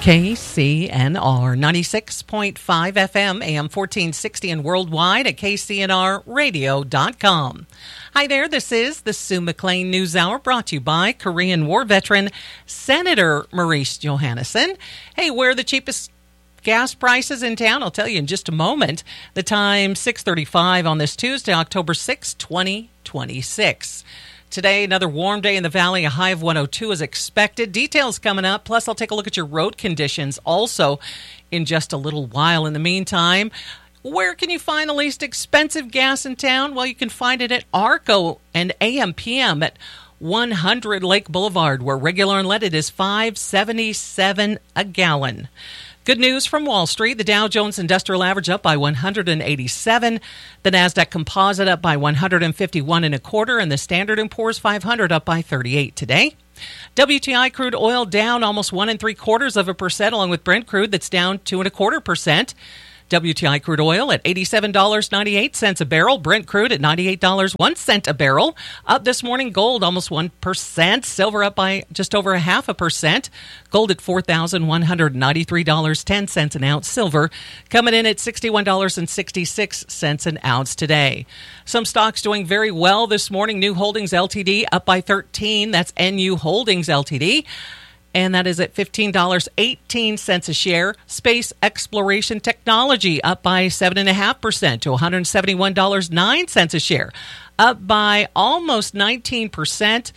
KCNR 96.5 FM, AM 1460 and worldwide at kcnrradio.com. Hi there, this is the Sue McLean News Hour brought to you by Korean War veteran Senator Maurice Johannesson. Hey, where are the cheapest gas prices in town? I'll tell you in just a moment. The time 6:35 on this Tuesday, October 6, 2026. Today, another warm day in the valley. A high of 102 is expected. Details coming up. Plus, I'll take a look at your road conditions also in just a little while. In the meantime, where can you find the least expensive gas in town? Well, you can find it at ARCO and AM/PM at 100 Lake Boulevard, where regular unleaded is $5.77 a gallon. Good news from Wall Street. The Dow Jones Industrial Average up by 187. The NASDAQ Composite up by 151.25. And the Standard & Poor's 500 up by 38 today. WTI crude oil down almost 1.75%, along with Brent crude that's down 2.25%. WTI crude oil at $87.98 a barrel. Brent crude at $98.01 a barrel. Up this morning, gold almost 1%. Silver up by just over 0.5%. Gold at $4,193.10 an ounce. Silver coming in at $61.66 an ounce today. Some stocks doing very well this morning. New Holdings Ltd. up by 13. That's NU Holdings Ltd. And that is at $15.18 a share. Space Exploration Technology up by 7.5% to $171.09 a share. Up by almost 19%.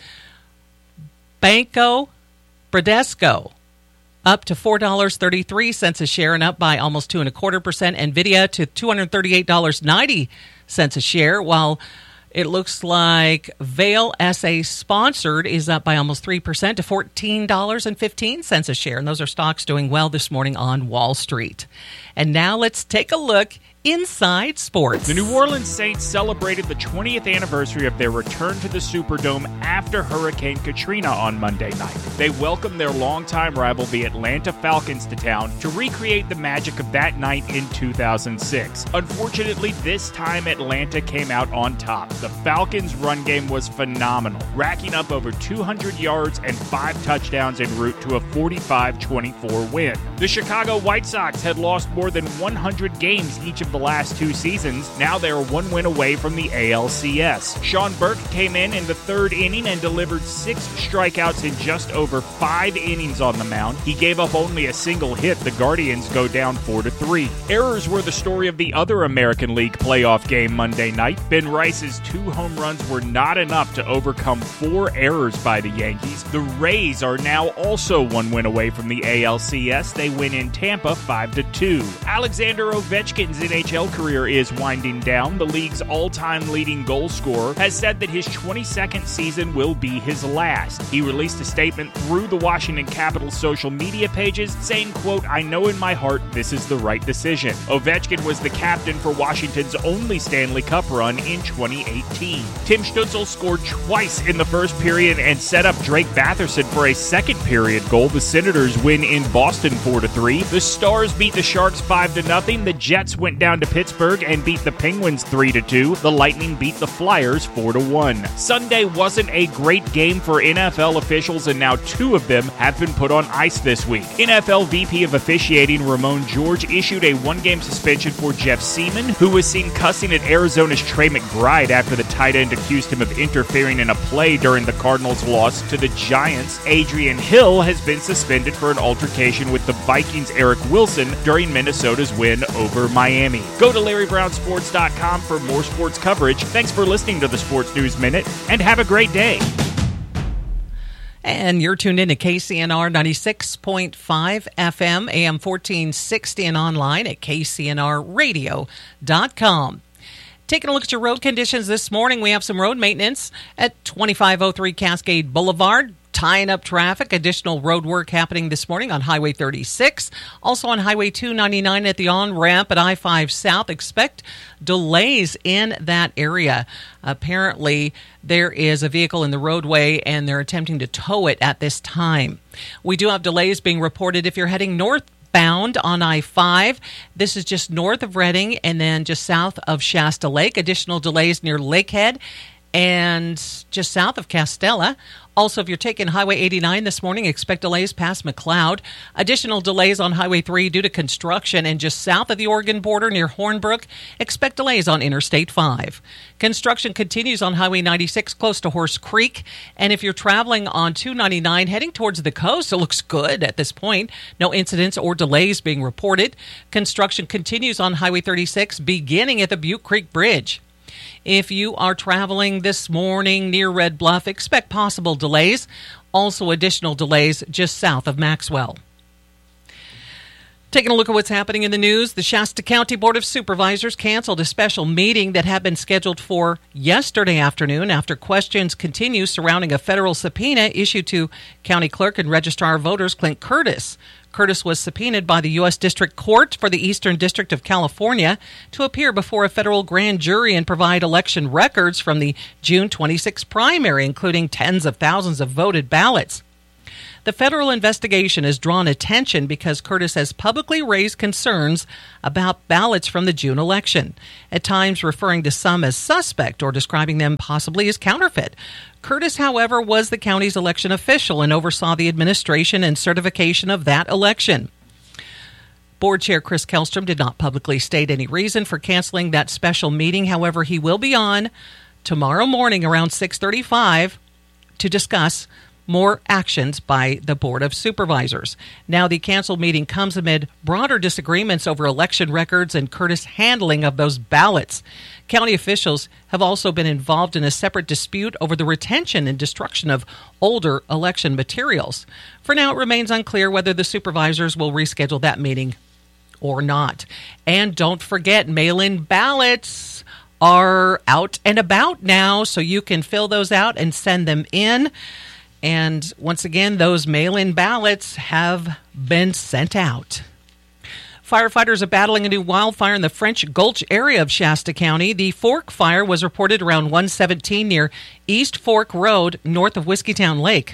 Banco Bradesco up to $4.33 a share and up by almost 2.25%. NVIDIA to $238.90 a share, while it looks like Vail SA Sponsored is up by almost 3% to $14.15 a share. And those are stocks doing well this morning on Wall Street. And now let's take a look inside sports. The New Orleans Saints celebrated the 20th anniversary of their return to the Superdome after Hurricane Katrina on Monday night. They welcomed their longtime rival, the Atlanta Falcons, to town to recreate the magic of that night in 2006. Unfortunately, this time Atlanta came out on top. The Falcons' run game was phenomenal, racking up over 200 yards and 5 touchdowns en route to a 45-24 win. The Chicago White Sox had lost more than 100 games each of the last 2 seasons. Now they're 1 win away from the ALCS. Sean Burke came in the 3rd inning and delivered 6 strikeouts in just over 5 innings on the mound. He gave up only a single hit. The Guardians go down 4-3. Errors were the story of the other American League playoff game Monday night. Ben Rice's 2 home runs were not enough to overcome 4 errors by the Yankees. The Rays are now also 1 win away from the ALCS. They win in Tampa 5-2. Alexander Ovechkin's NHL career is winding down. The league's all-time leading goal scorer has said that his 22nd season will be his last. He released a statement through the Washington Capitals social media pages saying, quote, "I know in my heart this is the right decision." Ovechkin was the captain for Washington's only Stanley Cup run in 2018. Tim Stützle scored twice in the first period and set up Drake Batherson for a second period goal. The Senators win in Boston 4-3. The Stars beat the Sharks 5-0. The Jets went down to Pittsburgh and beat the Penguins 3-2. The Lightning beat the Flyers 4-1. Sunday wasn't a great game for NFL officials, and now 2 of them have been put on ice this week. NFL VP of Officiating Ramon George issued a 1-game suspension for Jeff Seaman, who was seen cussing at Arizona's Trey McBride after the tight end accused him of interfering in a play during the Cardinals' loss to the Giants. Adrian Hill has been suspended for an altercation with the Vikings' Eric Wilson during Minnesota's win over Miami. Go to LarryBrownSports.com for more sports coverage. Thanks for listening to the Sports News Minute, and have a great day. And you're tuned in to KCNR 96.5 FM, AM 1460, and online at kcnrradio.com. Taking a look at your road conditions this morning, we have some road maintenance at 2503 Cascade Boulevard. Tying up traffic. Additional road work happening this morning on Highway 36. Also on Highway 299 at the on-ramp at I-5 South. Expect delays in that area. Apparently, there is a vehicle in the roadway and they're attempting to tow it at this time. We do have delays being reported if you're heading northbound on I-5. This is just north of Reading and then just south of Shasta Lake. Additional delays near Lakehead and just south of Castella. Also, if you're taking Highway 89 this morning, expect delays past McLeod. Additional delays on Highway 3 due to construction, and just south of the Oregon border near Hornbrook, expect delays on Interstate 5. Construction continues on Highway 96 close to Horse Creek, and if you're traveling on 299 heading towards the coast, it looks good at this point. No incidents or delays being reported. Construction continues on Highway 36 beginning at the Butte Creek Bridge. If you are traveling this morning near Red Bluff, expect possible delays. Also additional delays just south of Maxwell. Taking a look at what's happening in the news, the Shasta County Board of Supervisors canceled a special meeting that had been scheduled for yesterday afternoon after questions continue surrounding a federal subpoena issued to County Clerk and Registrar of Voters Clint Curtis. Curtis was subpoenaed by the U.S. District Court for the Eastern District of California to appear before a federal grand jury and provide election records from the June 26 primary, including tens of thousands of voted ballots. The federal investigation has drawn attention because Curtis has publicly raised concerns about ballots from the June election, at times referring to some as suspect or describing them possibly as counterfeit. Curtis, however, was the county's election official and oversaw the administration and certification of that election. Board Chair Chris Kellstrom did not publicly state any reason for canceling that special meeting. However, he will be on tomorrow morning around 6:35 to discuss more actions by the Board of Supervisors. Now, the canceled meeting comes amid broader disagreements over election records and Curtis' handling of those ballots. County officials have also been involved in a separate dispute over the retention and destruction of older election materials. For now, it remains unclear whether the supervisors will reschedule that meeting or not. And don't forget, mail-in ballots are out and about now, so you can fill those out and send them in. And once again, those mail-in ballots have been sent out. Firefighters are battling a new wildfire in the French Gulch area of Shasta County. The Fork fire was reported around 1:17 near East Fork Road, north of Whiskeytown Lake.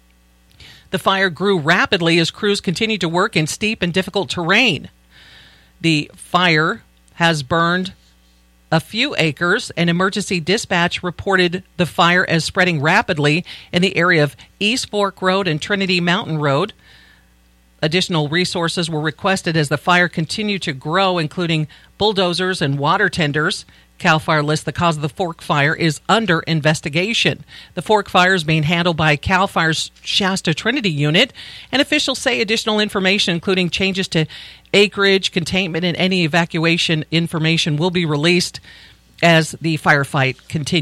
The fire grew rapidly as crews continued to work in steep and difficult terrain. The fire has burned a few acres, and emergency dispatch reported the fire as spreading rapidly in the area of East Fork Road and Trinity Mountain Road. Additional resources were requested as the fire continued to grow, including bulldozers and water tenders. CAL FIRE lists the cause of the Fork fire is under investigation. The Fork fire is being handled by CAL FIRE's Shasta Trinity unit, and officials say additional information, including changes to acreage, containment, and any evacuation information will be released as the firefighting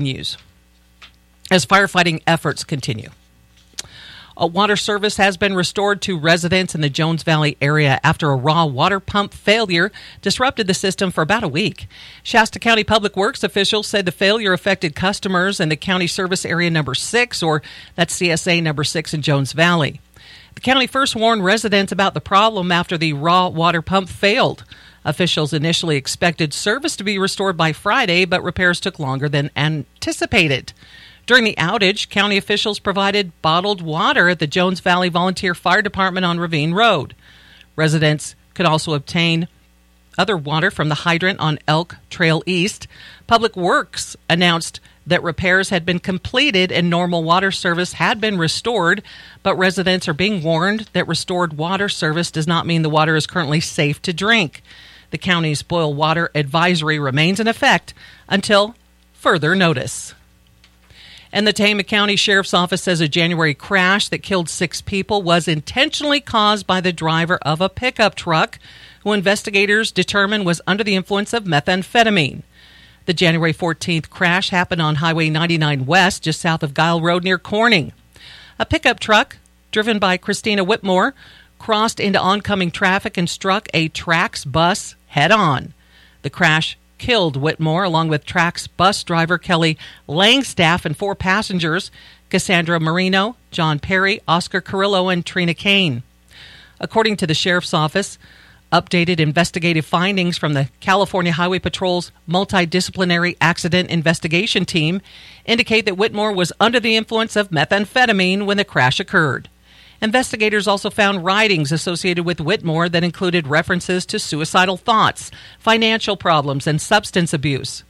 efforts continue. A water service has been restored to residents in the Jones Valley area after a raw water pump failure disrupted the system for about a week. Shasta County Public Works officials said the failure affected customers in the county service area number 6, or that's CSA number 6 in Jones Valley. The county first warned residents about the problem after the raw water pump failed. Officials initially expected service to be restored by Friday, but repairs took longer than anticipated. During the outage, county officials provided bottled water at the Jones Valley Volunteer Fire Department on Ravine Road. Residents could also obtain other water from the hydrant on Elk Trail East. Public Works announced that repairs had been completed and normal water service had been restored, but residents are being warned that restored water service does not mean the water is currently safe to drink. The county's boil water advisory remains in effect until further notice. And the Tama County Sheriff's Office says a January crash that killed 6 people was intentionally caused by the driver of a pickup truck, who investigators determined was under the influence of methamphetamine. The January 14th crash happened on Highway 99 West, just south of Guile Road near Corning. A pickup truck, driven by Christina Whitmore, crossed into oncoming traffic and struck a Trax bus head-on. The crash killed Whitmore, along with Trax bus driver Kelly Langstaff and 4 passengers, Cassandra Marino, John Perry, Oscar Carrillo, and Trina Kane. According to the Sheriff's Office, updated investigative findings from the California Highway Patrol's multidisciplinary accident investigation team indicate that Whitmore was under the influence of methamphetamine when the crash occurred. Investigators also found writings associated with Whitmore that included references to suicidal thoughts, financial problems, and substance abuse.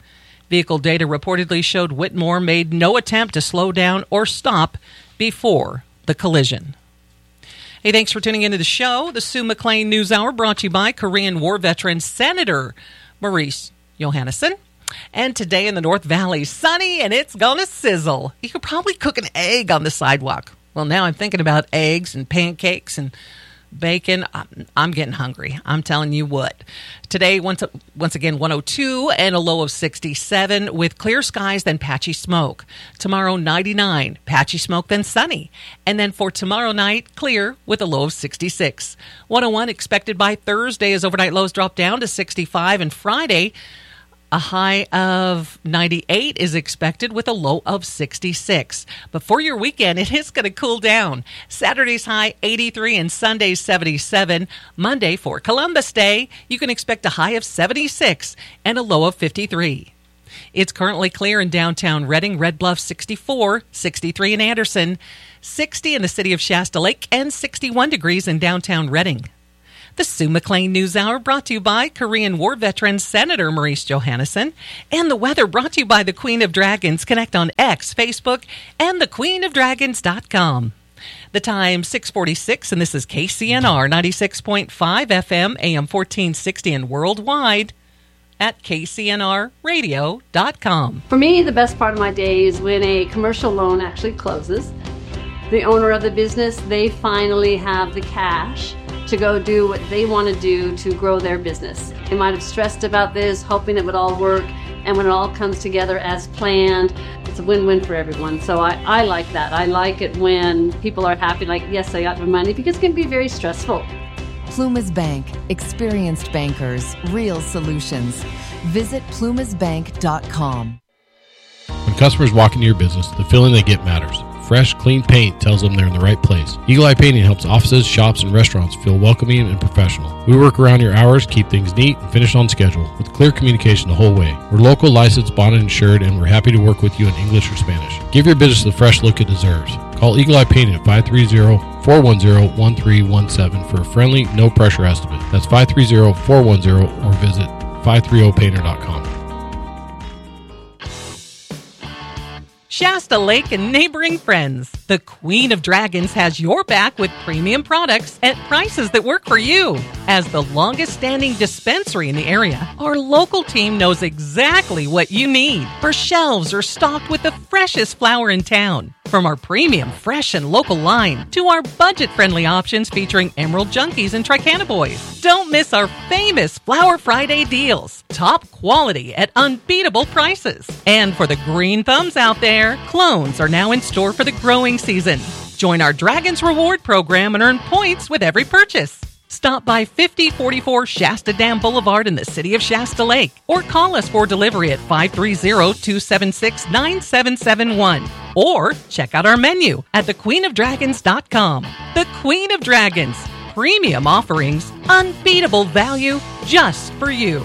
Vehicle data reportedly showed Whitmore made no attempt to slow down or stop before the collision. Hey, thanks for tuning into the show. The Sue McLean News Hour brought to you by Korean War veteran Senator Maurice Johannesson. And today in the North Valley, sunny and it's gonna sizzle. You could probably cook an egg on the sidewalk. Well, now I'm thinking about eggs and pancakes and bacon. I'm getting hungry. I'm telling you what. Today, once again, 102 and a low of 67 with clear skies, then patchy smoke. Tomorrow, 99, patchy smoke, then sunny. And then for tomorrow night, clear with a low of 66. 101 expected by Thursday as overnight lows drop down to 65. And Friday, a high of 98 is expected with a low of 66. But for your weekend, it is going to cool down. Saturday's high 83 and Sunday's 77. Monday for Columbus Day, you can expect a high of 76 and a low of 53. It's currently clear in downtown Redding, Red Bluff 64, 63 in Anderson, 60 in the city of Shasta Lake, and 61 degrees in downtown Redding. The Sue McLean News Hour brought to you by Korean War veteran Senator Maurice Johannesson. And the weather brought to you by the Queen of Dragons. Connect on X, Facebook, and thequeenofdragons.com. The time, 6:46, and this is KCNR 96.5 FM, AM 1460, and worldwide at kcnrradio.com. For me, the best part of my day is when a commercial loan actually closes. The owner of the business, they finally have the cash to go do what they want to do to grow their business. They might have stressed about this, hoping it would all work, and when it all comes together as planned, it's a win-win for everyone. So I like that. I like it when people are happy, like, yes, I got my money, because it can be very stressful. Plumas Bank. Experienced bankers. Real solutions. Visit plumasbank.com. When customers walk into your business, the feeling they get matters. Fresh, clean paint tells them they're in the right place. Eagle Eye Painting helps offices, shops, and restaurants feel welcoming and professional. We work around your hours, keep things neat, and finish on schedule with clear communication the whole way. We're local, licensed, bonded, and insured, and we're happy to work with you in English or Spanish. Give your business the fresh look it deserves. Call Eagle Eye Painting at 530-410-1317 for a friendly, no-pressure estimate. That's 530-410 or visit 530painter.com. Shasta Lake and neighboring friends. The Queen of Dragons has your back with premium products at prices that work for you. As the longest-standing dispensary in the area, our local team knows exactly what you need. Our shelves are stocked with the freshest flower in town. From our premium, fresh, and local line to our budget-friendly options featuring Emerald Junkies and Tricana Boys. Don't miss our famous Flower Friday deals. Top quality at unbeatable prices. And for the green thumbs out there, clones are now in store for the growing season. Join our Dragons Reward program and earn points with every purchase. Stop by 5044 Shasta Dam Boulevard in the city of Shasta Lake or call us for delivery at 530-276-9771 or check out our menu at thequeenofdragons.com. The Queen of Dragons. Premium offerings, unbeatable value just for you.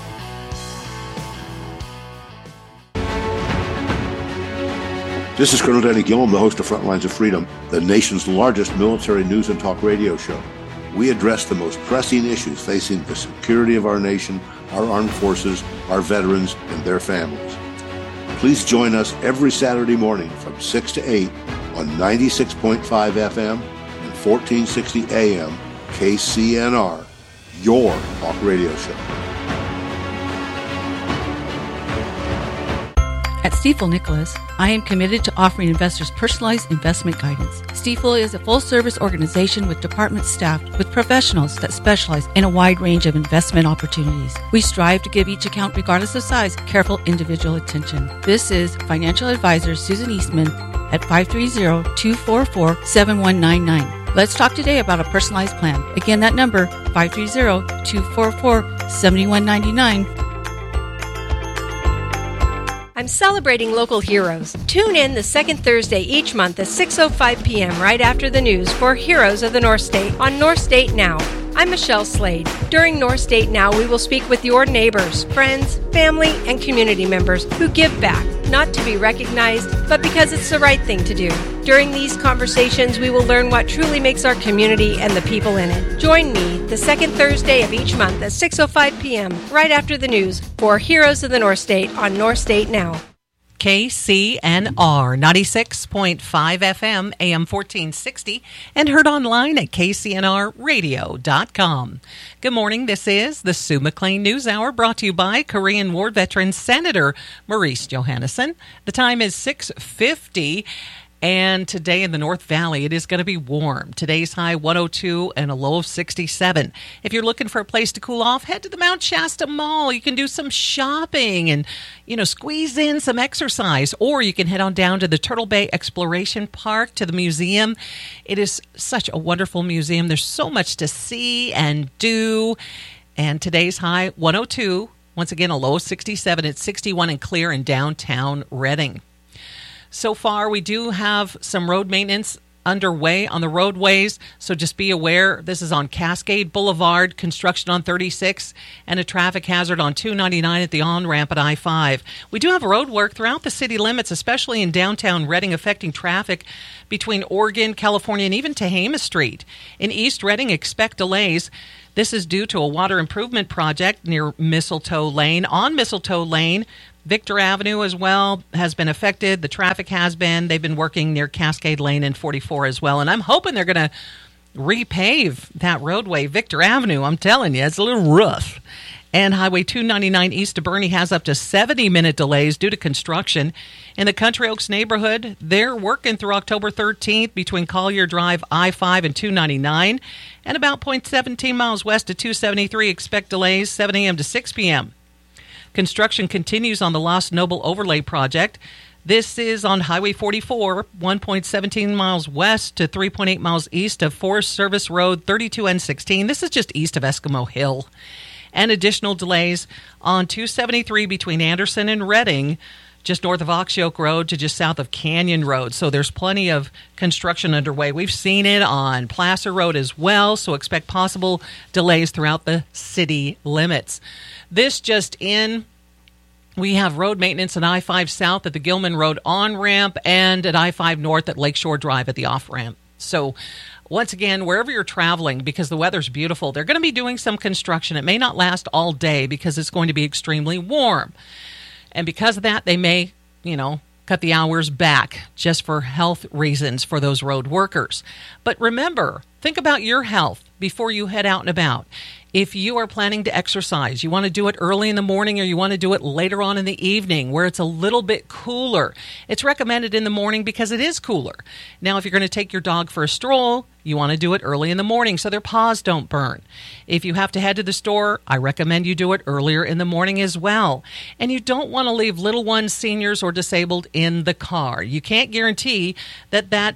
This is Colonel Danny Gillum, the host of Frontlines of Freedom, the nation's largest military news and talk radio show. We address the most pressing issues facing the security of our nation, our armed forces, our veterans, and their families. Please join us every Saturday morning from 6 to 8 on 96.5 FM and 1460 AM KCNR, your talk radio show. At Stifel Nicholas, I am committed to offering investors personalized investment guidance. Stifel is a full-service organization with department staffed with professionals that specialize in a wide range of investment opportunities. We strive to give each account, regardless of size, careful individual attention. This is financial advisor Susan Eastman at 530-244-7199. Let's talk today about a personalized plan. Again, that number, 530-244-7199. I'm celebrating local heroes. Tune in the second Thursday each month at 6:05 p.m. right after the news for Heroes of the North State on North State Now. I'm Michelle Slade. During North State Now, we will speak with your neighbors, friends, family, and community members who give back. not to be recognized, but because it's the right thing to do. During these conversations, we will learn what truly makes our community and the people in it. Join me the second Thursday of each month at 6:05 p.m., right after the news, for Heroes of the North State on North State Now. KCNR 96.5 FM, AM 1460, and heard online at kcnrradio.com. Good morning. This is the Sue McLean News Hour, brought to you by Korean War veteran Senator Maurice Johannesson. The time is 6:50. And today in the North Valley, it is going to be warm. Today's high 102 and a low of 67. If you're looking for a place to cool off, head to the Mount Shasta Mall. You can do some shopping and, squeeze in some exercise. Or you can head on down to the Turtle Bay Exploration Park, to the museum. It is such a wonderful museum. There's so much to see and do. And today's high 102. Once again, a low of 67. It's 61 and clear in downtown Redding. So far, we do have some road maintenance underway on the roadways, so just be aware. This is on Cascade Boulevard, construction on 36, and a traffic hazard on 299 at the on-ramp at I-5. We do have road work throughout the city limits, especially in downtown Redding, affecting traffic between Oregon, California, and even Tehama Street. In East Redding, expect delays. This is due to a water improvement project near Mistletoe Lane. On Mistletoe Lane, Victor Avenue as well has been affected. The traffic has been. They've been working near Cascade Lane and 44 as well. And I'm hoping they're going to repave that roadway. Victor Avenue, I'm telling you, it's a little rough. And Highway 299 east of Boerne has up to 70-minute delays due to construction. In the Country Oaks neighborhood, they're working through October 13th between Collier Drive, I-5, and 299. And about 0.17 miles west of 273, expect delays 7 a.m. to 6 p.m. Construction continues on the Lost Noble Overlay Project. This is on Highway 44, 1.17 miles west to 3.8 miles east of Forest Service Road 32N16. This is just east of Eskimo Hill. And additional delays on 273 between Anderson and Redding, just north of Oxyoke Road to just south of Canyon Road. So there's plenty of construction underway. We've seen it on Placer Road as well, so expect possible delays throughout the city limits. This just in, we have road maintenance at I-5 South at the Gilman Road on-ramp and at I-5 North at Lakeshore Drive at the off-ramp. So once again, wherever you're traveling, because the weather's beautiful, they're going to be doing some construction. It may not last all day because it's going to be extremely warm. And because of that, they may, cut the hours back just for health reasons for those road workers. But remember, think about your health before you head out and about. If you are planning to exercise, you want to do it early in the morning or you want to do it later on in the evening where it's a little bit cooler. It's recommended in the morning because it is cooler. Now, if you're going to take your dog for a stroll, you want to do it early in the morning so their paws don't burn. If you have to head to the store, I recommend you do it earlier in the morning as well. And you don't want to leave little ones, seniors, or disabled in the car. You can't guarantee that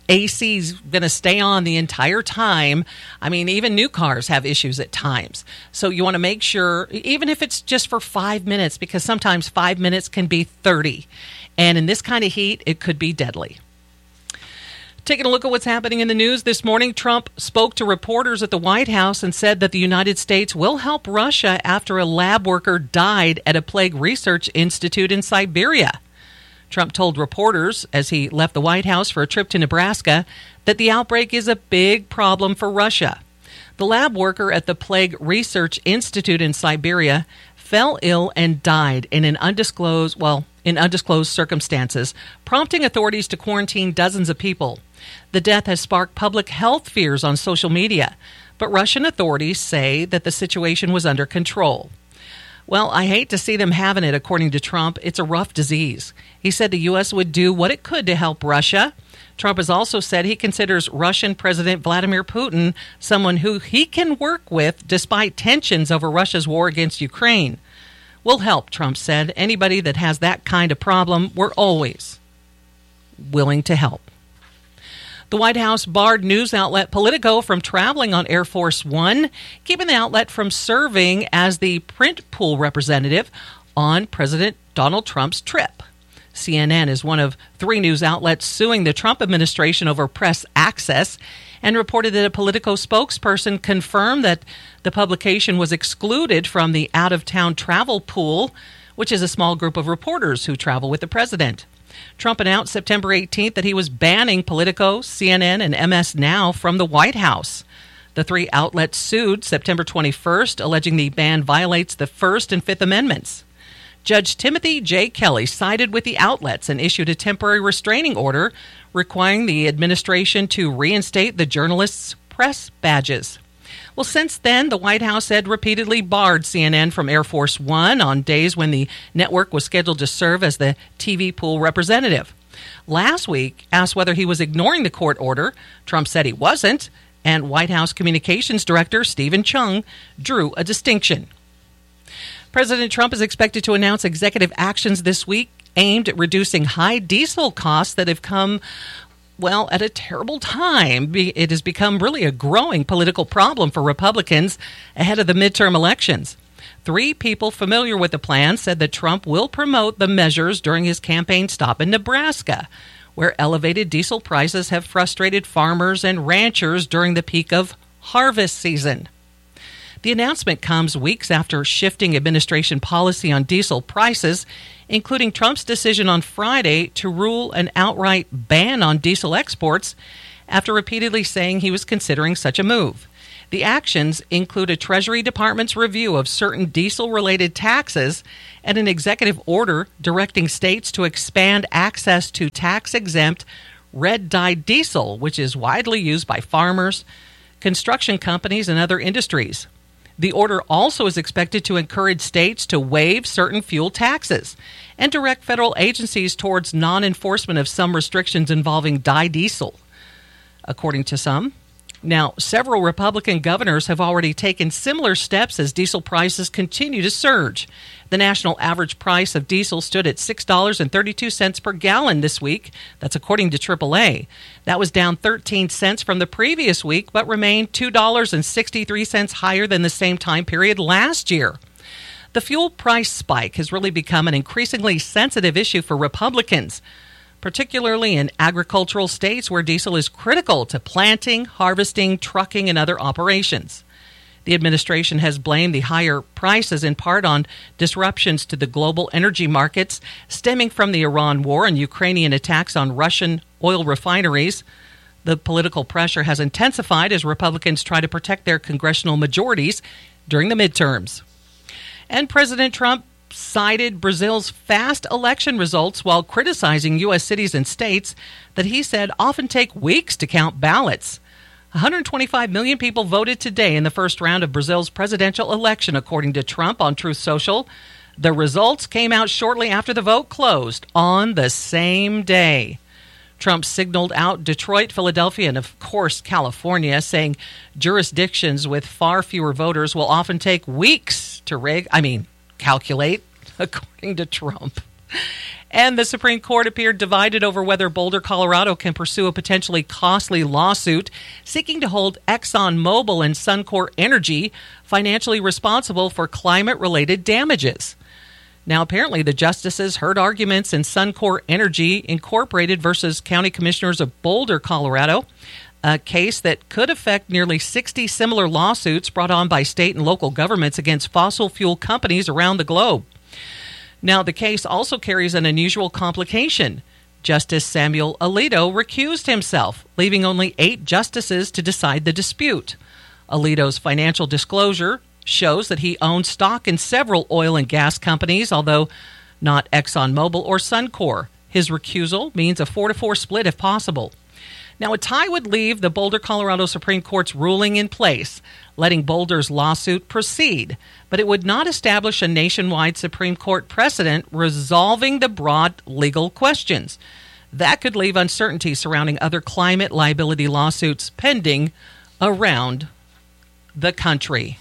AC is going to stay on the entire time. I mean, even new cars have issues at times. So you want to make sure, even if it's just for 5 minutes, because sometimes 5 minutes can be 30. And in this kind of heat, it could be deadly. Taking a look at what's happening in the news this morning, Trump spoke to reporters at the White House and said that the United States will help Russia after a lab worker died at a plague research institute in Siberia. Trump told reporters as he left the White House for a trip to Nebraska that the outbreak is a big problem for Russia. The lab worker at the Plague Research Institute in Siberia fell ill and died in undisclosed circumstances, prompting authorities to quarantine dozens of people. The death has sparked public health fears on social media, but Russian authorities say that the situation was under control. Well, I hate to see them having it, according to Trump. It's a rough disease. He said the U.S. would do what it could to help Russia. Trump has also said he considers Russian President Vladimir Putin someone who he can work with despite tensions over Russia's war against Ukraine. We'll help, Trump said. Anybody that has that kind of problem, we're always willing to help. The White House barred news outlet Politico from traveling on Air Force One, keeping the outlet from serving as the print pool representative on President Donald Trump's trip. CNN is one of 3 news outlets suing the Trump administration over press access and reported that a Politico spokesperson confirmed that the publication was excluded from the out-of-town travel pool, which is a small group of reporters who travel with the president. Trump announced September 18th that he was banning Politico, CNN, and MS Now from the White House. The three outlets sued September 21st, alleging the ban violates the First and Fifth Amendments. Judge Timothy J. Kelly sided with the outlets and issued a temporary restraining order requiring the administration to reinstate the journalists' press badges. Well, since then, the White House had repeatedly barred CNN from Air Force One on days when the network was scheduled to serve as the TV pool representative. Last week, asked whether he was ignoring the court order, Trump said he wasn't, and White House Communications Director Stephen Chung drew a distinction. President Trump is expected to announce executive actions this week aimed at reducing high diesel costs that have come at a terrible time. It has become really a growing political problem for Republicans ahead of the midterm elections. 3 people familiar with the plan said that Trump will promote the measures during his campaign stop in Nebraska, where elevated diesel prices have frustrated farmers and ranchers during the peak of harvest season. The announcement comes weeks after shifting administration policy on diesel prices, including Trump's decision on Friday to rule an outright ban on diesel exports after repeatedly saying he was considering such a move. The actions include a Treasury Department's review of certain diesel-related taxes and an executive order directing states to expand access to tax-exempt red-dyed diesel, which is widely used by farmers, construction companies, and other industries. The order also is expected to encourage states to waive certain fuel taxes and direct federal agencies towards non-enforcement of some restrictions involving dyed diesel, according to some. Now, several Republican governors have already taken similar steps as diesel prices continue to surge. The national average price of diesel stood at $6.32 per gallon this week. That's according to AAA. That was down 13 cents from the previous week, but remained $2.63 higher than the same time period last year. The fuel price spike has really become an increasingly sensitive issue for Republicans, particularly in agricultural states where diesel is critical to planting, harvesting, trucking, and other operations. The administration has blamed the higher prices in part on disruptions to the global energy markets stemming from the Iran war and Ukrainian attacks on Russian oil refineries. The political pressure has intensified as Republicans try to protect their congressional majorities during the midterms. And President Trump cited Brazil's fast election results while criticizing U.S. cities and states that he said often take weeks to count ballots. 125 million people voted today in the first round of Brazil's presidential election, according to Trump on Truth Social. The results came out shortly after the vote closed on the same day. Trump signaled out Detroit, Philadelphia, and of course California, saying jurisdictions with far fewer voters will often take weeks to calculate, according to Trump. And the Supreme Court appeared divided over whether Boulder, Colorado can pursue a potentially costly lawsuit seeking to hold ExxonMobil and Suncor Energy financially responsible for climate-related damages. Now, apparently, the justices heard arguments in Suncor Energy Incorporated versus County Commissioners of Boulder, Colorado, a case that could affect nearly 60 similar lawsuits brought on by state and local governments against fossil fuel companies around the globe. Now, the case also carries an unusual complication. Justice Samuel Alito recused himself, leaving only 8 justices to decide the dispute. Alito's financial disclosure shows that he owns stock in several oil and gas companies, although not ExxonMobil or Suncor. His recusal means a 4-4 split if possible. Now, a tie would leave the Boulder, Colorado Supreme Court's ruling in place, letting Boulder's lawsuit proceed, but it would not establish a nationwide Supreme Court precedent resolving the broad legal questions. That could leave uncertainty surrounding other climate liability lawsuits pending around the country.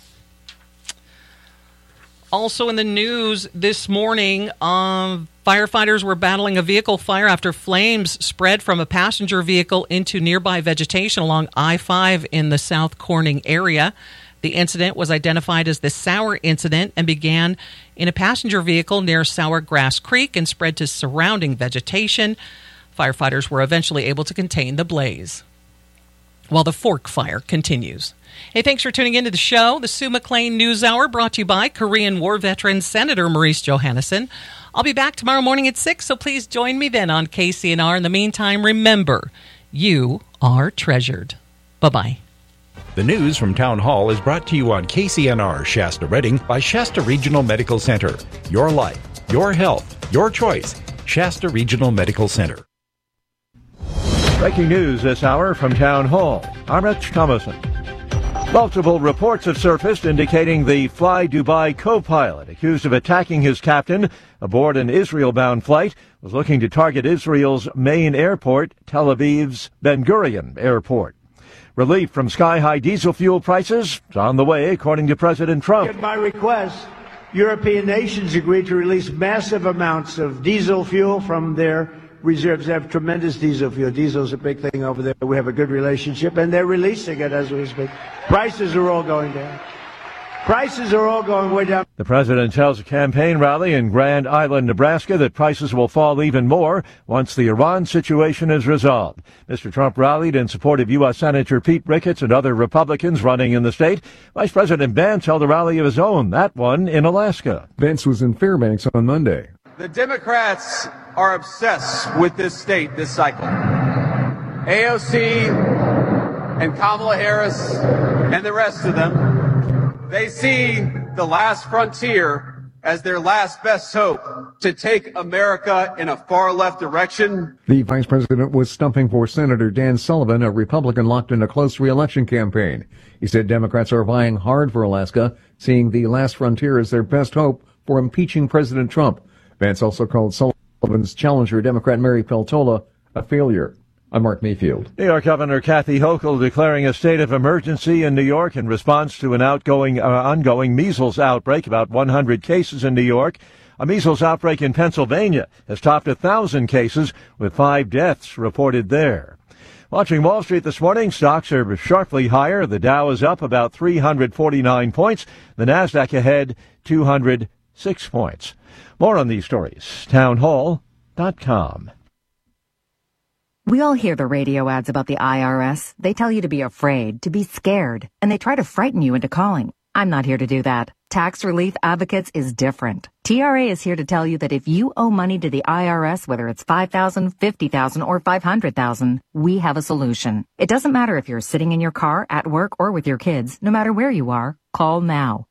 Also in the news this morning, firefighters were battling a vehicle fire after flames spread from a passenger vehicle into nearby vegetation along I-5 in the South Corning area. The incident was identified as the Sour incident and began in a passenger vehicle near Sour Grass Creek and spread to surrounding vegetation. Firefighters were eventually able to contain the blaze, while the Fork fire continues. Hey, thanks for tuning into the show. The Sue McLean News Hour brought to you by Korean War veteran Senator Maurice Johannesson. I'll be back tomorrow morning at 6, so please join me then on KCNR. In the meantime, remember, you are treasured. Bye-bye. The news from Town Hall is brought to you on KCNR Shasta Redding by Shasta Regional Medical Center. Your life, your health, your choice. Shasta Regional Medical Center. Breaking news this hour from Town Hall. I'm Rich Thomason. Multiple reports have surfaced indicating the Fly Dubai co-pilot, accused of attacking his captain aboard an Israel-bound flight, was looking to target Israel's main airport, Tel Aviv's Ben Gurion Airport. Relief from sky-high diesel fuel prices is on the way, according to President Trump. At my request, European nations agreed to release massive amounts of diesel fuel from their reserves. They have tremendous diesel fuel. Diesel's a big thing over there. We have a good relationship, and they're releasing it as we speak. Prices are all going down. Prices are all going way down. The president tells a campaign rally in Grand Island, Nebraska, that prices will fall even more once the Iran situation is resolved. Mr. Trump rallied in support of U.S. Senator Pete Ricketts and other Republicans running in the state. Vice President Vance held a rally of his own, that one in Alaska. Vance was in Fairbanks on Monday. The Democrats are obsessed with this state this cycle. AOC and Kamala Harris and the rest of them, they see the last frontier as their last best hope to take America in a far left direction. The vice president was stumping for Senator Dan Sullivan, a Republican locked in a close re-election campaign. He said Democrats are vying hard for Alaska, seeing the last frontier as their best hope for impeaching President Trump. Vance also called Sullivan's challenger, Democrat Mary Peltola, a failure. I'm Mark Mayfield. New York Governor Kathy Hochul declaring a state of emergency in New York in response to an ongoing measles outbreak. About 100 cases in New York. A measles outbreak in Pennsylvania has topped 1,000 cases, with 5 deaths reported there. Watching Wall Street this morning, stocks are sharply higher. The Dow is up about 349 points. The Nasdaq ahead 206 points. More on these stories. Townhall.com. We all hear the radio ads about the IRS. They tell you to be afraid, to be scared, and they try to frighten you into calling. I'm not here to do that. Tax Relief Advocates is different. TRA is here to tell you that if you owe money to the IRS, whether it's $5,000, $50,000, or $500,000, we have a solution. It doesn't matter if you're sitting in your car, at work, or with your kids. No matter where you are, call now.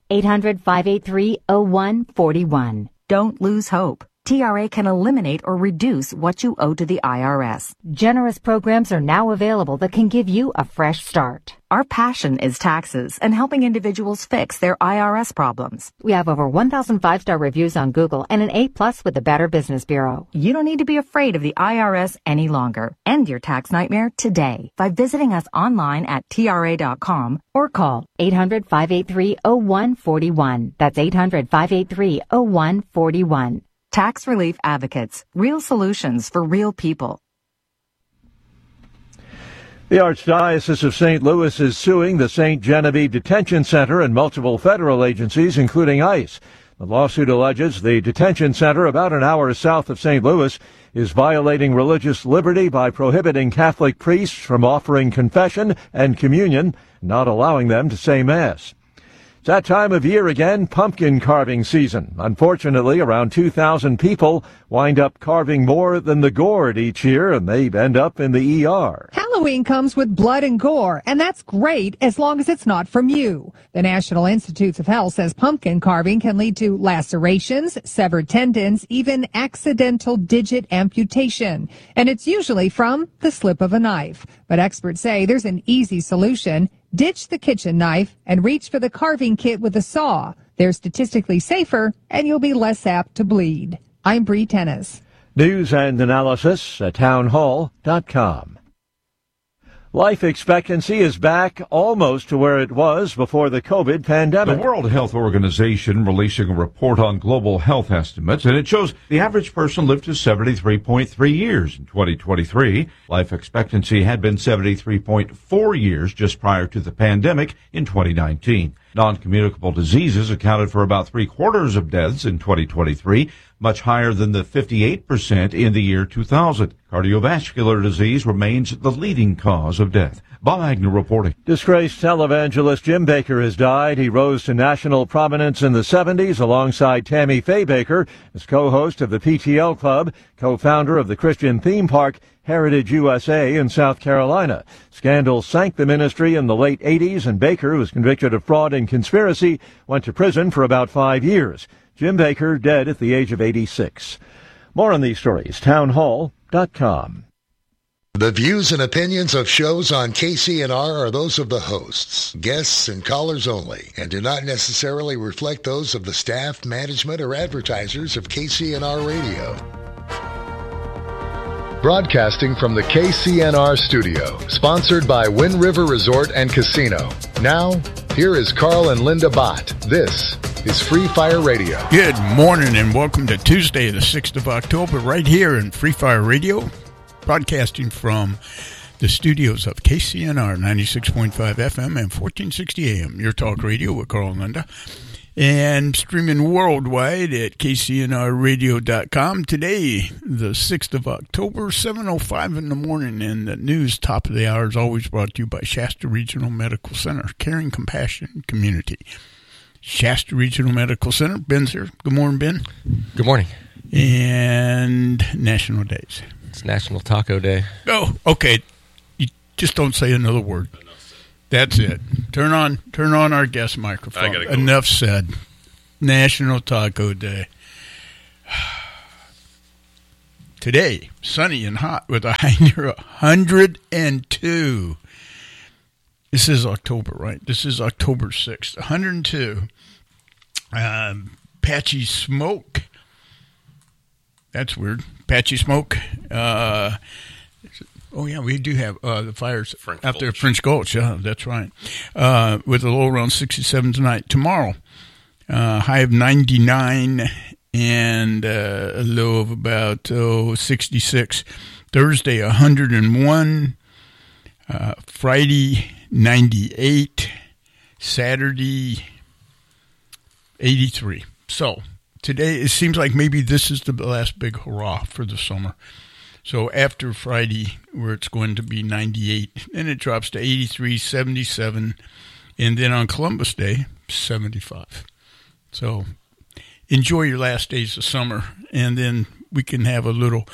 800-583-0141. Don't lose hope. TRA can eliminate or reduce what you owe to the IRS. Generous programs are now available that can give you a fresh start. Our passion is taxes and helping individuals fix their IRS problems. We have over 1,000 5-star reviews on Google and an A+ with the Better Business Bureau. You don't need to be afraid of the IRS any longer. End your tax nightmare today by visiting us online at TRA.com or call 800-583-0141. That's 800-583-0141. Tax Relief Advocates. Real solutions for real people. The Archdiocese of St. Louis is suing the St. Genevieve Detention Center and multiple federal agencies, including ICE. The lawsuit alleges the detention center, about an hour south of St. Louis, is violating religious liberty by prohibiting Catholic priests from offering confession and communion, not allowing them to say Mass. It's that time of year again, pumpkin carving season. Unfortunately, around 2,000 people wind up carving more than the gourd each year, and they end up in the ER. Halloween comes with blood and gore, and that's great as long as it's not from you. The National Institutes of Health says pumpkin carving can lead to lacerations, severed tendons, even accidental digit amputation. And it's usually from the slip of a knife. But experts say there's an easy solution. Ditch the kitchen knife and reach for the carving kit with a saw. They're statistically safer, and you'll be less apt to bleed. I'm Bree Tennis. News and analysis at townhall.com. Life expectancy is back almost to where it was before the COVID pandemic. The World Health Organization releasing a report on global health estimates, and it shows the average person lived to 73.3 years in 2023. Life expectancy had been 73.4 years just prior to the pandemic in 2019. Non-communicable diseases accounted for about 3/4 of deaths in 2023, much higher than the 58% in the year 2000. Cardiovascular disease remains the leading cause of death. Bob Agnew reporting. Disgraced televangelist Jim Bakker has died. He rose to national prominence in the 70s alongside Tammy Faye Bakker as co-host of the PTL Club, co-founder of the Christian theme park Heritage USA in South Carolina. Scandal sank the ministry in the late 80s, and Bakker, who was convicted of fraud and conspiracy, went to prison for about 5 years. Jim Bakker dead at the age of 86. More on these stories, townhall.com. The views and opinions of shows on KCNR are those of the hosts, guests, and callers only, and do not necessarily reflect those of the staff, management, or advertisers of KCNR Radio. Broadcasting from the KCNR studio, sponsored by Wind River Resort and Casino. Now, here is Carl and Linda Bott. This is Free Fire Radio. Good morning and welcome to Tuesday, the 6th of October, right here in Free Fire Radio. Broadcasting from the studios of KCNR 96.5 FM and 1460 AM, your talk radio with Carl and Linda, and streaming worldwide at kcnrradio.com. Today, the 6th of October, 7:05 in the morning, and the news top of the hour is always brought to you by Shasta Regional Medical Center, caring compassion community. Shasta Regional Medical Center. Ben's here. Good morning, Ben. Good morning. And national days. It's National Taco Day. Oh, okay. You just don't say another word. That's it. Turn on our guest microphone. Go. Enough said. National Taco Day. Today, sunny and hot with a high near 102. This is October, right? This is October 6th. 102. Patchy smoke. That's weird. Patchy smoke. Oh, yeah, we do have the fires out there at French Gulch. Yeah, that's right. With a low around 67 tonight. Tomorrow, high of 99 and a low of about 66. Thursday, 101. Friday, 98. Saturday, 83. So today, it seems like maybe this is the last big hurrah for the summer. So after Friday, where it's going to be 98, and it drops to 83, 77, and then on Columbus Day, 75. So enjoy your last days of summer, and then we can have a little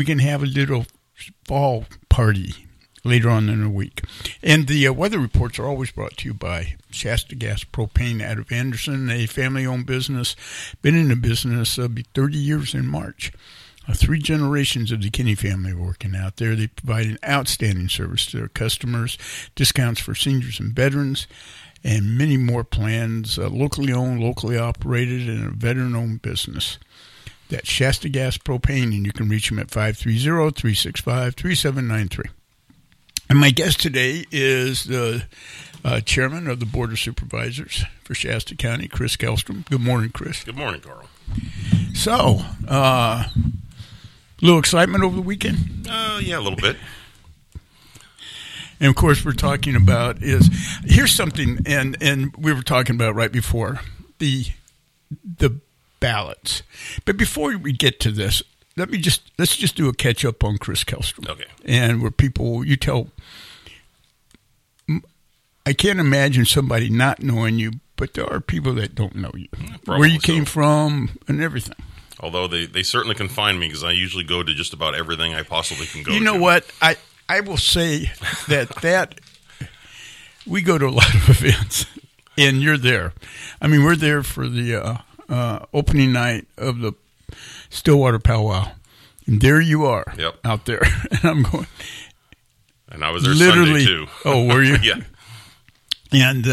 fall party later on in the week. And the weather reports are always brought to you by Shasta Gas Propane out of Anderson, a family-owned business. Been in the business, be 30 years in March. 3 generations of the Kinney family working out there. They provide an outstanding service to their customers, discounts for seniors and veterans, and many more plans, locally owned, locally operated, and a veteran-owned business. That's Shasta Gas Propane, and you can reach them at 530-365-3793. And my guest today is the chairman of the Board of Supervisors for Shasta County, Chris Kellstrom. Good morning, Chris. Good morning, Carl. So, little excitement over the weekend? Yeah, a little bit. And, of course, we're talking about here's something, and we were talking about right before, the ballots. But before we get to this, let's just do a catch up on Chris Kellstrom. Okay. And where I can't imagine somebody not knowing you, but there are people that don't know you, where you came from, and everything. Although they certainly can find me because I usually go to just about everything I possibly can go to. You know what? I will say that we go to a lot of events, and you're there. I mean, we're there for the opening night of the Stillwater Powwow, and there you are out there. And I'm going. And I was there Sunday, too. Oh, were you? Yeah. And,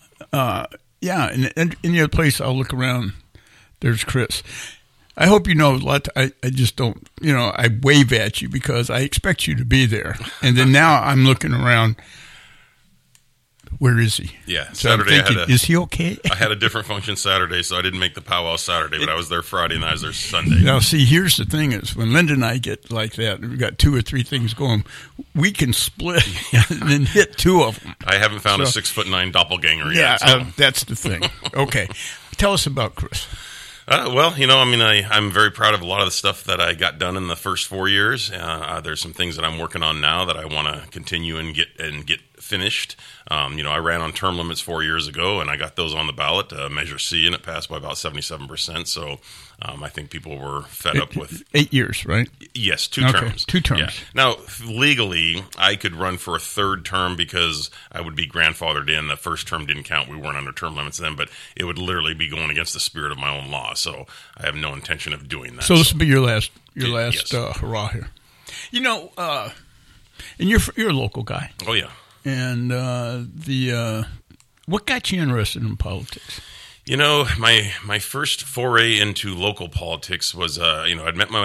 and any other place I'll look around, there's Chris. I hope you know a lot. I just don't, I wave at you because I expect you to be there. And then now I'm looking around. Where is he? Yeah, so Saturday. Is he okay? I had a different function Saturday, so I didn't make the powwow Saturday, but I was there Friday and I was there Sunday. Now, see, here's the thing: is when Linda and I get like that, we've got 2 or 3 things going, we can split and then hit 2 of them. I haven't found a 6'9" doppelganger yet. Yeah, so. That's the thing. Okay, tell us about Chris. Well, I'm very proud of a lot of the stuff that I got done in the first 4 years. There's some things that I'm working on now that I want to continue and get finished. I ran on term limits 4 years ago, and I got those on the ballot, Measure C, and it passed by about 77%. So I think people were fed up with 8 years, right? Yes, 2 terms. 2 terms. Yeah. Now, legally, I could run for a 3rd term because I would be grandfathered in. The first term didn't count. We weren't under term limits then, but it would literally be going against the spirit of my own law. So I have no intention of doing that. So this will be your last yes. hurrah here. And you're a local guy. Oh yeah. And what got you interested in politics? My first foray into local politics was, I'd met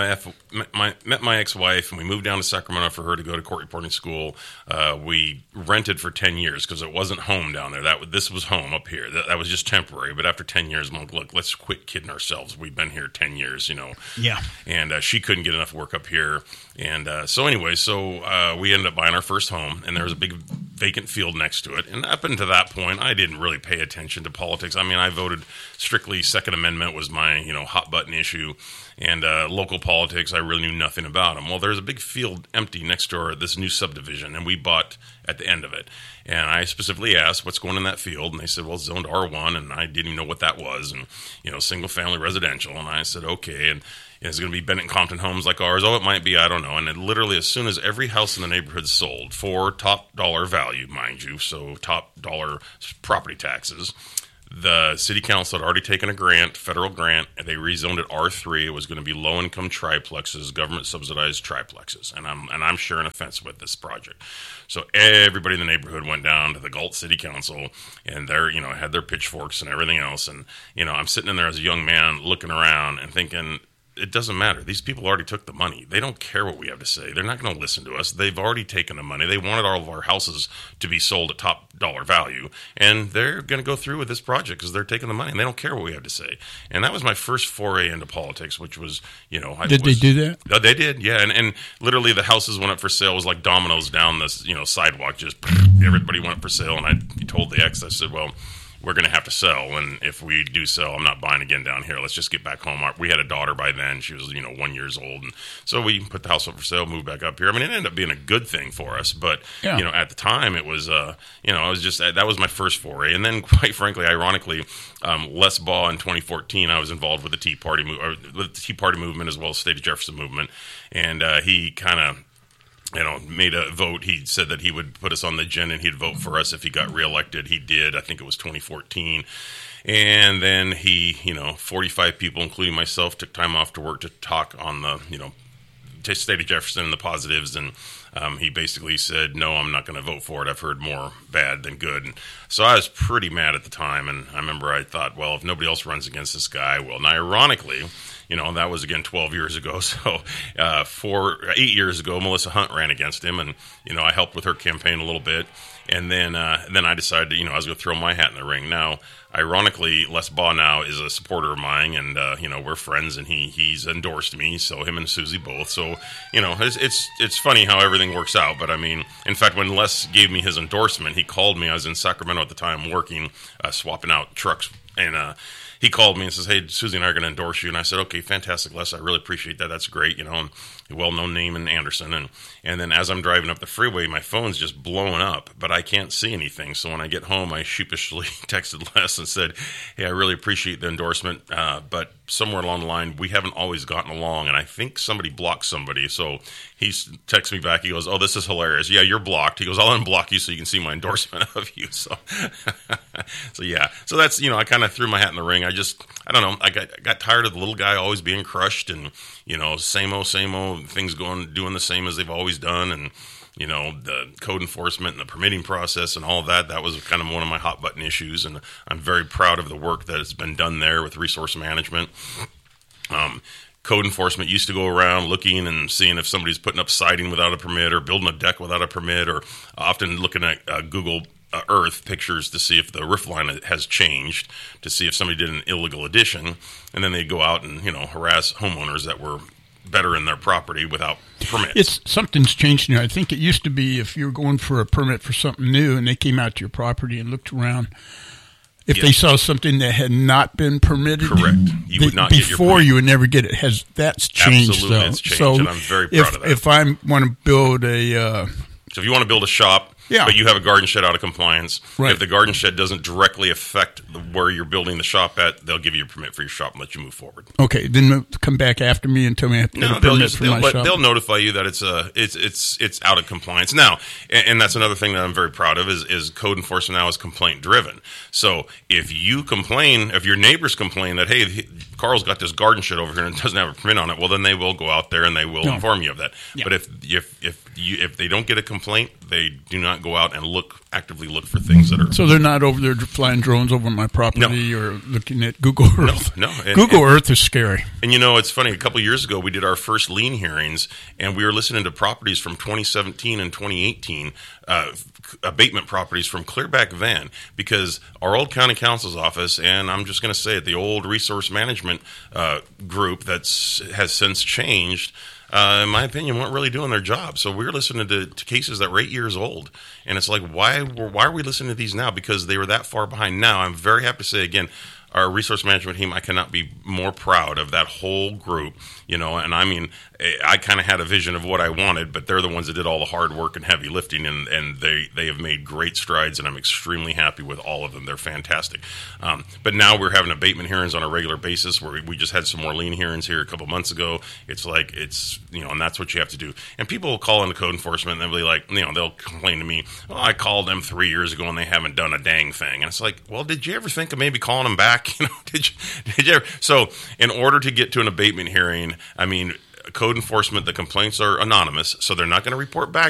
my ex-wife, and we moved down to Sacramento for her to go to court reporting school. We rented for 10 years because it wasn't home down there. This was home up here. That was just temporary. But after 10 years, I'm like, look, let's quit kidding ourselves. We've been here 10 years, Yeah. And she couldn't get enough work up here. And so we ended up buying our first home, and there was a big vacant field next to it. And up until that point, I didn't really pay attention to politics. I mean, I voted strictly Second Amendment was my, hot button issue. And local politics, I really knew nothing about them. Well, there's a big field empty next door, this new subdivision, and we bought at the end of it. And I specifically asked, what's going in that field? And they said, well, it's zoned R1, and I didn't even know what that was. And, single-family residential. And I said, okay. And is it going to be Bennett and Compton homes like ours? Oh, it might be. I don't know. And then literally as soon as every house in the neighborhood sold for top dollar value, mind you, so top dollar property taxes, the city council had already taken a grant, federal grant, and they rezoned it R3. It was going to be low-income triplexes, government-subsidized triplexes. And I'm sharing a fence with this project. So everybody in the neighborhood went down to the Galt City Council, and they're, had their pitchforks and everything else. And, I'm sitting in there as a young man looking around and thinking, it doesn't matter. These people already took the money. They don't care what we have to say. They're not going to listen to us. They've already taken the money. They wanted all of our houses to be sold at top dollar value, and they're going to go through with this project because they're taking the money, and they don't care what we have to say. And that was my first foray into politics, which was, Did they do that? They did, yeah. And literally the houses went up for sale. It was like dominoes down this, sidewalk. Just everybody went up for sale, and I told the ex, I said, well, we're going to have to sell, and if we do sell, I'm not buying again down here. Let's just get back home. We had a daughter by then. She was, 1 year old, and so we put the house up for sale, moved back up here. I mean, it ended up being a good thing for us, but, at the time, it was, it was just, that was my first foray, and then, quite frankly, ironically, Les Baugh in 2014, I was involved with the Tea Party movement as well as State of Jefferson movement, and he kind of made a vote. He said that he would put us on the agenda and he'd vote for us if he got reelected. He did. I think it was 2014. And then he, 45 people, including myself, took time off to work to talk on the, State of Jefferson and the positives. And he basically said, no, I'm not going to vote for it. I've heard more bad than good. And so I was pretty mad at the time. And I remember I thought, well, if nobody else runs against this guy, I will. Now, ironically, that was, again, 12 years ago. So 8 years ago, Melissa Hunt ran against him, and, I helped with her campaign a little bit. And then I decided, I was going to throw my hat in the ring. Now, ironically, Les Baugh now is a supporter of mine, and, we're friends, and he's endorsed me, so him and Susie both. So, it's funny how everything works out. But, I mean, in fact, when Les gave me his endorsement, he called me. I was in Sacramento at the time working, swapping out trucks, and he called me and says, hey, Susie and I are going to endorse you. And I said, okay, fantastic, Les. I really appreciate that. That's great. A well-known name in Anderson. And then as I'm driving up the freeway, my phone's just blowing up, but I can't see anything. So when I get home, I sheepishly texted Les and said, hey, I really appreciate the endorsement, but somewhere along the line, we haven't always gotten along, and I think somebody blocked somebody. So he texts me back. He goes, oh, this is hilarious. Yeah, you're blocked. He goes, I'll unblock you so you can see my endorsement of you. So, yeah. So that's, I kind of threw my hat in the ring. I don't know. I got tired of the little guy always being crushed and, same old, things doing the same as they've always done. And, the code enforcement and the permitting process and all of that, that was kind of one of my hot button issues. And I'm very proud of the work that has been done there with resource management. Code enforcement used to go around looking and seeing if somebody's putting up siding without a permit or building a deck without a permit, or often looking at Google earth pictures to see if the roof line has changed, to see if somebody did an illegal addition, and then they'd go out and harass homeowners that were better in their property without permits. Something's changed now. I think it used to be if you were going for a permit for something new and they came out to your property and looked around, if they saw something that had not been permitted, correct, you would not get your permit. You would never get it. That's changed? Absolutely, it's changed, and I'm very proud of that. If I want to build a so if you want to build a shop, but you have a garden shed out of compliance, if the garden shed doesn't directly affect where you're building the shop at, they'll give you a permit for your shop and let you move forward. Okay, then come back after me and tell me I have to get a permit for my shop. They'll notify you that it's out of compliance. Now, and that's another thing that I'm very proud of is code enforcement now is complaint driven. So if you complain, if your neighbors complain that, hey, Carl's got this garden shed over here and doesn't have a permit on it, well, then they will go out there and they will inform you of that. Yeah. But if they don't get a complaint, they do not go out and actively look for things that are... So they're not over there flying drones over my property or looking at Google Earth? No. Google Earth is scary. And it's funny, a couple years ago we did our first lien hearings, and we were listening to properties from 2017 and 2018, abatement properties from Clearback Van, because our old county counsel's office, and I'm just going to say it, the old resource management group has since changed, in my opinion, weren't really doing their job. So we were listening to cases that were 8 years old. And it's like, why are we listening to these now? Because they were that far behind. Now, I'm very happy to say, again, our resource management team, I cannot be more proud of that whole group, and I mean, I kind of had a vision of what I wanted, but they're the ones that did all the hard work and heavy lifting, and they have made great strides, and I'm extremely happy with all of them. They're fantastic. But now we're having abatement hearings on a regular basis, where we just had some more lien hearings here a couple months ago. It's like, and that's what you have to do. And people will call into code enforcement, and they'll be like, they'll complain to me, I called them 3 years ago, and they haven't done a dang thing. And it's like, well, did you ever think of maybe calling them back? Did you ever? So in order to get to an abatement hearing, I mean, code enforcement, the complaints are anonymous, so they're not going to report back